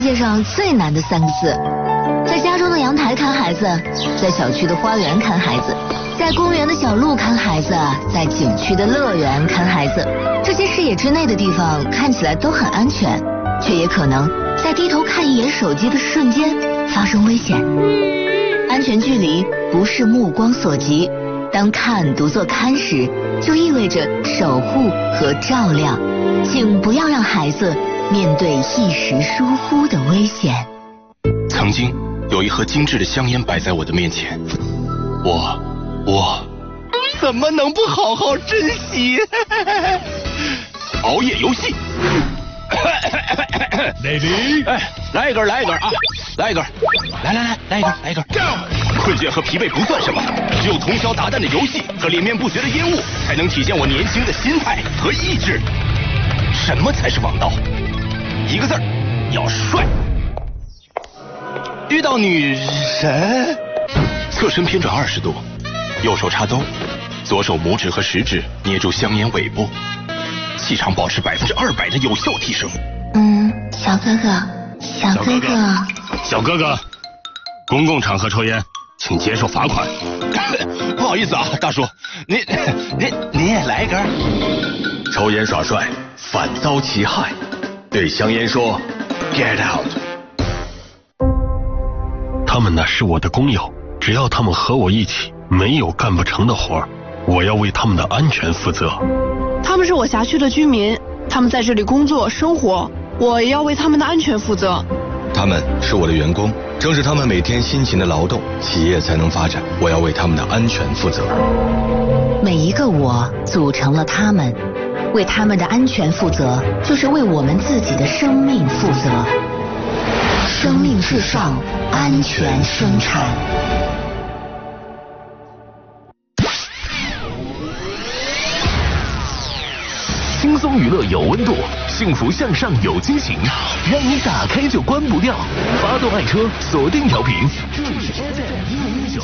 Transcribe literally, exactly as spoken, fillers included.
世界上最难的三个字，在家中的阳台看孩子，在小区的花园看孩子，在公园的小路看孩子，在景区的乐园看孩子。这些视野之内的地方看起来都很安全，却也可能在低头看一眼手机的瞬间发生危险。安全距离不是目光所及，当看读作看时，就意味着守护和照料。请不要让孩子面对一时疏忽的危险。 曾经有一盒精致的香烟摆在我的面前，我我怎么能不好好珍惜？熬夜游戏 ，Lady， 哎，来一根，来一根啊，来一根，来来来，来一根，来一根。困倦和疲惫不算什么，只有通宵达旦的游戏和连绵不绝的烟雾，才能体现我年轻的心态和意志。什么才是王道？一个字儿，要帅。遇到女神，侧身偏转二十度，右手插兜，左手拇指和食指捏住香烟尾部，气场保持百分之二百的有效提升。 嗯，小哥哥，小哥哥， 小哥哥，公共场合抽烟，请接受罚款。 不好意思啊，大叔，您您您也来一根。 抽烟耍帅，反遭其害。对香烟说 ，Get out。 他们呢是我的工友，只要他们和我一起，没有干不成的活儿，我要为他们的安全负责。 他们是我辖区的居民，他们在这里工作生活，我也要为他们的安全负责。 他们是我的员工，正是他们每天辛勤的劳动，企业才能发展。我要为他们的安全负责。 每一个我组成了他们，为他们的安全负责，就是为我们自己的生命负责。生命至上，安全生产。 轻松娱乐有温度，幸福向上有激情，让你打开就关不掉。发动爱车，锁定调频，这里是 F M 一零一九。